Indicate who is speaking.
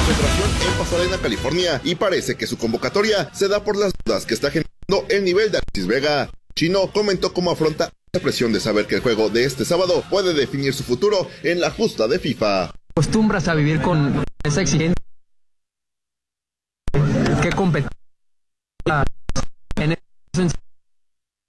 Speaker 1: Confederación en Pasadena, California, y parece que su convocatoria se da por las dudas que está generando el nivel de Alexis Vega. Chino comentó cómo afronta la presión de saber que el juego de este sábado puede definir su futuro en la justa de FIFA.
Speaker 2: Acostumbras a vivir con esa exigencia que competir en